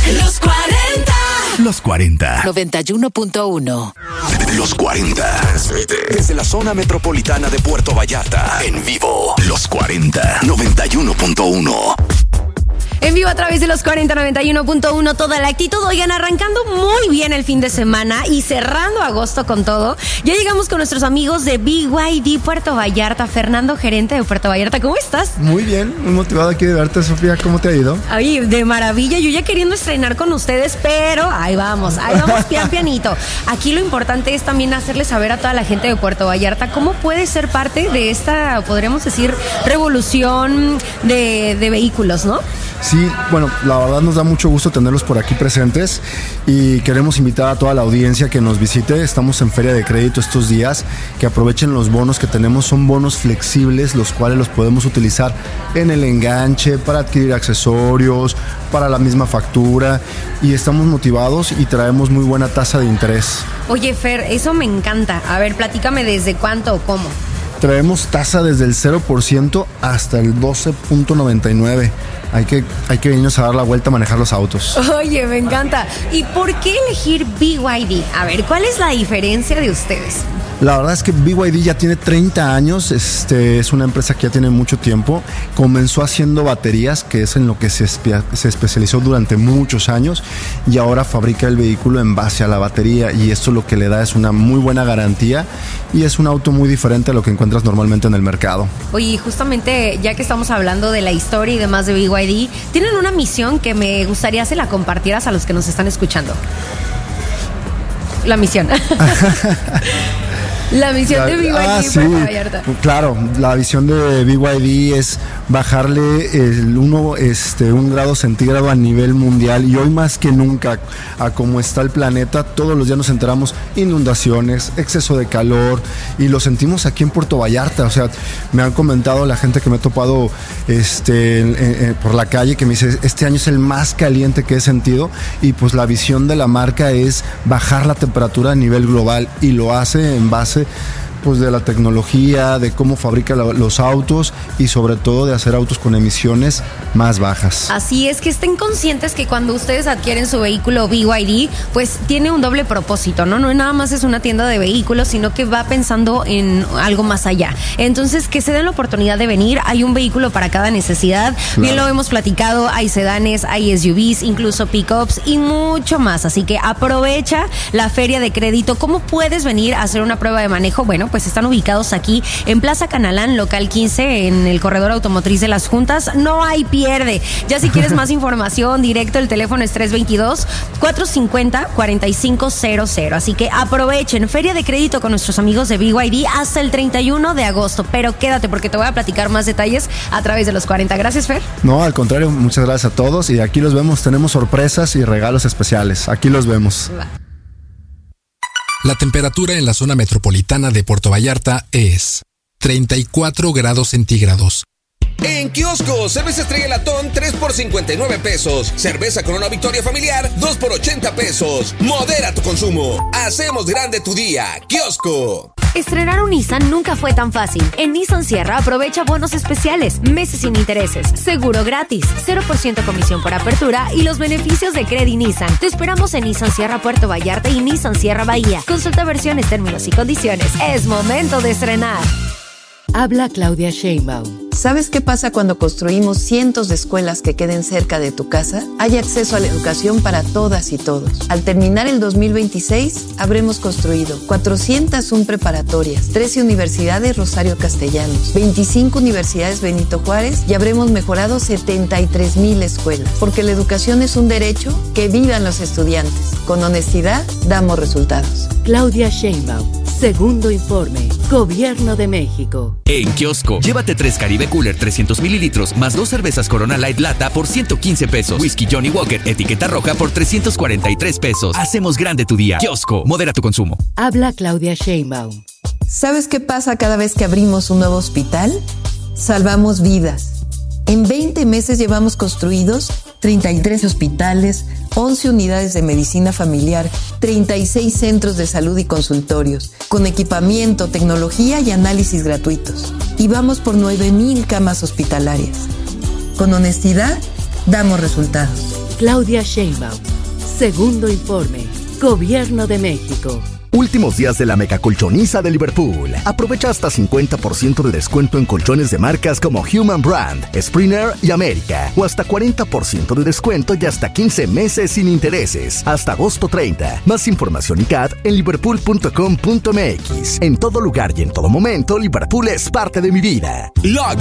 Los 40. Los 40. 91.1. Los 40. Transmite desde la zona metropolitana de Puerto Vallarta. En vivo. Los 40. 91.1. En vivo a través de los 4091.1, toda la actitud. Oigan, arrancando muy bien el fin de semana y cerrando agosto con todo. Ya llegamos con nuestros amigos de BYD Puerto Vallarta. Fernando, gerente de Puerto Vallarta, ¿cómo estás? Muy bien, muy motivado aquí de verte, Sofía. ¿Cómo te ha ido? Ay, de maravilla. Yo ya queriendo estrenar con ustedes, pero ahí vamos pian pianito. Aquí lo importante es también hacerle saber a toda la gente de Puerto Vallarta cómo puede ser parte de esta, podríamos decir, revolución de vehículos, ¿no? Sí, bueno, la verdad nos da mucho gusto tenerlos por aquí presentes y queremos invitar a toda la audiencia que nos visite. Estamos en Feria de Crédito estos días, que aprovechen los bonos que tenemos. Son bonos flexibles, los cuales los podemos utilizar en el enganche, para adquirir accesorios, para la misma factura, y estamos motivados y traemos muy buena tasa de interés. Oye, Fer, eso me encanta. A ver, platícame desde cuánto o cómo. Traemos tasa desde el 0% hasta el 12.99. Hay que venirnos a dar la vuelta a manejar los autos. Oye, me encanta. ¿Y por qué elegir BYD? A ver, ¿cuál es la diferencia de ustedes? La verdad es que BYD ya tiene 30 años, es una empresa que ya tiene mucho tiempo. Comenzó haciendo baterías, que es en lo que se especializó durante muchos años, y ahora fabrica el vehículo en base a la batería, y esto lo que le da es una muy buena garantía y es un auto muy diferente a lo que encuentras normalmente en el mercado. Oye, justamente ya que estamos hablando de la historia y demás de BYD, tienen una misión que me gustaría se la compartieras a los que nos están escuchando. La misión. La misión de BYD sí, Puerto Vallarta. Claro, la visión de BYD es bajarle un grado centígrado a nivel mundial, y hoy más que nunca, a cómo está el planeta, todos los días nos enteramos inundaciones, exceso de calor, y lo sentimos aquí en Puerto Vallarta. O sea, me han comentado la gente que me he topado por la calle, que me dice, este año es el más caliente que he sentido, y pues la visión de la marca es bajar la temperatura a nivel global, y lo hace en base pues de la tecnología, de cómo fabrica los autos, y sobre todo de hacer autos con emisiones más bajas. Así es, que estén conscientes que cuando ustedes adquieren su vehículo BYD, pues tiene un doble propósito, ¿no? No nada más es una tienda de vehículos, sino que va pensando en algo más allá. Entonces, que se den la oportunidad de venir. Hay un vehículo para cada necesidad. Claro. Bien lo hemos platicado, hay sedanes, hay SUVs, incluso pickups y mucho más. Así que aprovecha la feria de crédito. ¿Cómo puedes venir a hacer una prueba de manejo? Bueno, pues están ubicados aquí en Plaza Canalán, local 15, en el corredor automotriz de Las Juntas. No hay pierde. Ya si quieres más información, directo, el teléfono es 322-450-4500. Así que aprovechen. Feria de crédito con nuestros amigos de BYD hasta el 31 de agosto. Pero quédate, porque te voy a platicar más detalles a través de los 40. Gracias, Fer. No, al contrario, muchas gracias a todos. Y aquí los vemos, tenemos sorpresas y regalos especiales. Aquí los vemos. La temperatura en la zona metropolitana de Puerto Vallarta es 34 grados centígrados. En Kiosco, cerveza Estrella Latón 3 por 59 pesos. Cerveza Corona Victoria Familiar 2 por 80 pesos. Modera tu consumo. Hacemos grande tu día. Kiosco. Estrenar un Nissan nunca fue tan fácil. En Nissan Sierra aprovecha bonos especiales, meses sin intereses, seguro gratis, 0% comisión por apertura y los beneficios de Credit Nissan. Te esperamos en Nissan Sierra Puerto Vallarta y Nissan Sierra Bahía. Consulta versiones, términos y condiciones. Es momento de estrenar. Habla Claudia Sheinbaum. ¿Sabes qué pasa cuando construimos cientos de escuelas que queden cerca de tu casa? Hay acceso a la educación para todas y todos. Al terminar el 2026, habremos construido 401 preparatorias, 13 universidades Rosario Castellanos, 25 universidades Benito Juárez, y habremos mejorado 73,000 escuelas. Porque la educación es un derecho. Que vivan los estudiantes. Con honestidad, damos resultados. Claudia Sheinbaum. Segundo informe. Gobierno de México. En Kiosco, llévate 3 Caribe Cooler 300 mililitros más 2 cervezas Corona Light Lata por 115 pesos. Whisky Johnny Walker etiqueta roja por 343 pesos. Hacemos grande tu día. Kiosco, modera tu consumo. Habla Claudia Sheinbaum. ¿Sabes qué pasa cada vez que abrimos un nuevo hospital? Salvamos vidas. En 20 meses llevamos construidos 33 hospitales, 11 unidades de medicina familiar, 36 centros de salud y consultorios, con equipamiento, tecnología y análisis gratuitos. Y vamos por 9,000 camas hospitalarias. Con honestidad, damos resultados. Claudia Sheinbaum. Segundo informe. Gobierno de México. Últimos días de la megacolchoniza de Liverpool. Aprovecha hasta 50% de descuento en colchones de marcas como Human Brand, Springer y América. O hasta 40% de descuento y hasta 15 meses sin intereses. Hasta agosto 30. Más información y CAD en liverpool.com.mx. En todo lugar y en todo momento, Liverpool es parte de mi vida.